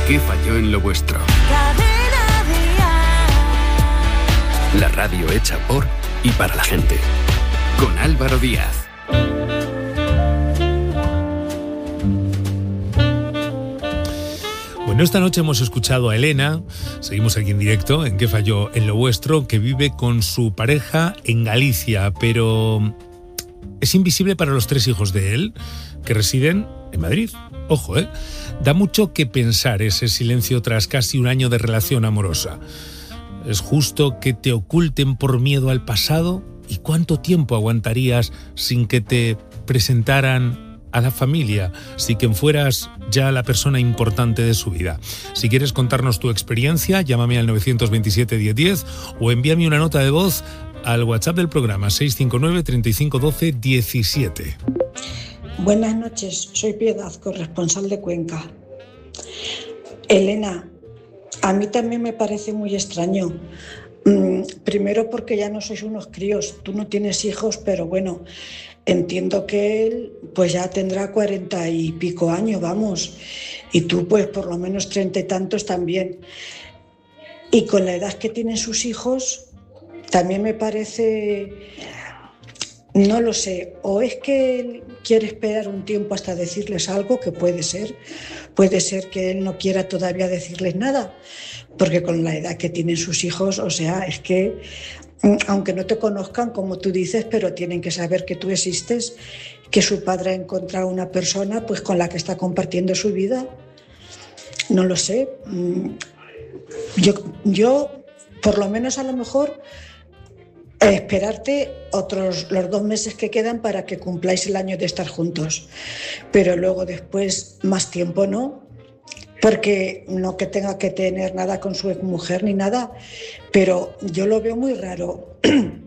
¿Qué falló en lo vuestro? La radio hecha por y para la gente. Con Álvaro Díaz. Bueno, esta noche hemos escuchado a Elena, seguimos aquí en directo, en ¿Qué falló en lo vuestro?, que vive con su pareja en Galicia, pero es invisible para los 3 hijos de él, que residen en Madrid. Ojo, da mucho que pensar ese silencio tras casi un año de relación amorosa. ¿Es justo que te oculten por miedo al pasado? ¿Y cuánto tiempo aguantarías sin que te presentaran a la familia, si quien fueras ya la persona importante de su vida? Si quieres contarnos tu experiencia, llámame al 927 1010 o envíame una nota de voz al WhatsApp del programa 659 35 12 17. Buenas noches, soy Piedad, corresponsal de Cuenca. Elena, a mí también me parece muy extraño. Primero porque ya no sois unos críos, tú no tienes hijos, pero bueno, entiendo que él pues ya tendrá 40 y pico años, vamos, y tú pues por lo menos 30 y tantos también. Y con la edad que tienen sus hijos, también me parece, no lo sé, o es que él quiere esperar un tiempo hasta decirles algo, que puede ser que él no quiera todavía decirles nada, porque con la edad que tienen sus hijos, o sea, es que aunque no te conozcan, como tú dices, pero tienen que saber que tú existes, que su padre ha encontrado una persona pues con la que está compartiendo su vida. No lo sé. Yo por lo menos a lo mejor esperarte los 2 meses que quedan para que cumpláis el año de estar juntos, pero luego después más tiempo no, porque no que tenga que tener nada con su exmujer ni nada, pero yo lo veo muy raro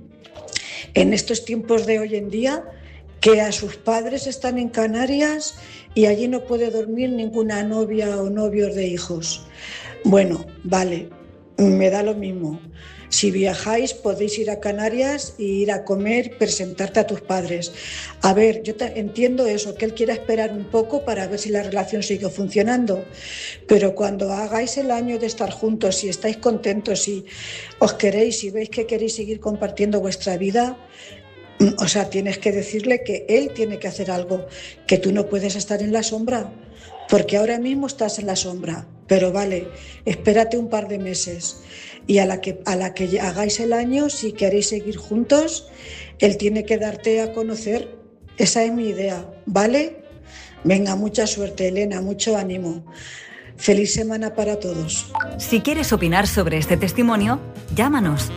en estos tiempos de hoy en día, que a sus padres están en Canarias y allí no puede dormir ninguna novia o novios de hijos. Bueno, vale, me da lo mismo. Si viajáis podéis ir a Canarias e ir a comer, presentarte a tus padres. A ver, yo entiendo eso, que él quiera esperar un poco para ver si la relación sigue funcionando, pero cuando hagáis el año de estar juntos, si estáis contentos, si os queréis, si veis que queréis seguir compartiendo vuestra vida, o sea, tienes que decirle que él tiene que hacer algo, que tú no puedes estar en la sombra, porque ahora mismo estás en la sombra, pero vale, espérate un par de meses. Y a la que hagáis el año, si queréis seguir juntos, él tiene que darte a conocer. Esa es mi idea, ¿vale? Venga, mucha suerte, Elena, mucho ánimo. Feliz semana para todos. Si quieres opinar sobre este testimonio, llámanos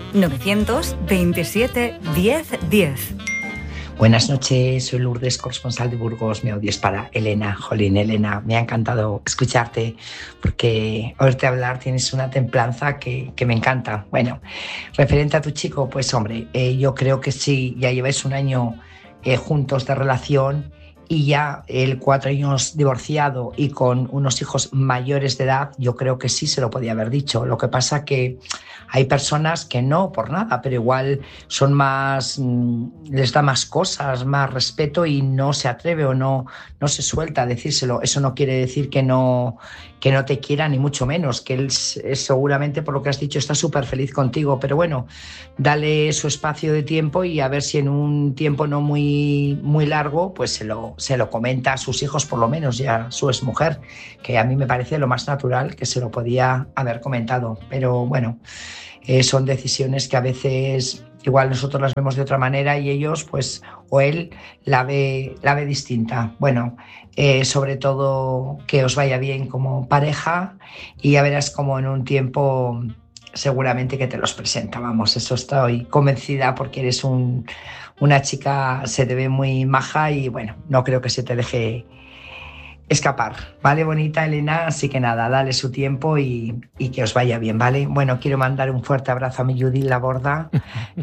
927 1010. Buenas noches, soy Lourdes, corresponsal de Burgos. Mi audio es para Elena. Jolín, Elena, me ha encantado escucharte porque oírte hablar tienes una templanza que me encanta. Bueno, referente a tu chico, pues hombre, yo creo que sí, ya lleváis un año juntos de relación y ya el 4 años divorciado y con unos hijos mayores de edad, yo creo que sí se lo podía haber dicho. Lo que pasa que hay personas que no, por nada, pero igual son más, les da más cosas, más respeto y no se atreve o no se suelta a decírselo. Eso no quiere decir que no te quiera, ni mucho menos, que él seguramente, por lo que has dicho, está súper feliz contigo, pero bueno, dale su espacio de tiempo y a ver si en un tiempo no muy, muy largo, pues se lo comenta a sus hijos, por lo menos, y a su exmujer, que a mí me parece lo más natural que se lo podía haber comentado, pero bueno, son decisiones que a veces igual nosotros las vemos de otra manera y ellos, pues, o él la ve distinta. Bueno, sobre todo que os vaya bien como pareja y ya verás como en un tiempo seguramente que te los presenta, vamos, eso estoy convencida porque eres una chica, se te ve muy maja y bueno, no creo que se te deje escapar, ¿vale, bonita Elena? Así que nada, dale su tiempo y que os vaya bien, ¿vale? Bueno, quiero mandar un fuerte abrazo a mi Judith Laborda,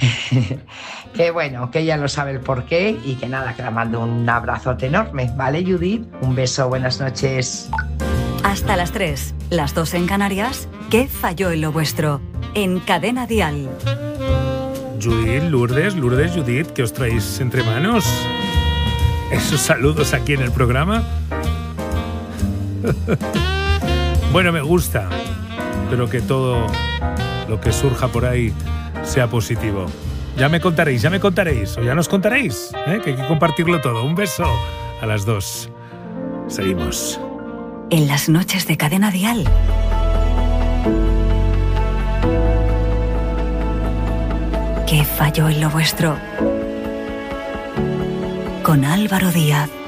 que bueno, que ella lo sabe el porqué y que nada, que la mando un abrazote enorme, ¿vale, Judith? Un beso, buenas noches. Hasta las 3, las 2 en Canarias, ¿qué falló en lo vuestro? En Cadena Dial. Judith, Lourdes, Judith, ¿qué os traéis entre manos? Esos saludos aquí en el programa. Bueno, me gusta. Espero que todo lo que surja por ahí sea positivo. Ya me contaréis, o ya nos contaréis, que hay que compartirlo todo. Un beso a las 2. Seguimos. En las noches de Cadena Dial. ¿Qué falló en lo vuestro? Con Álvaro Díaz.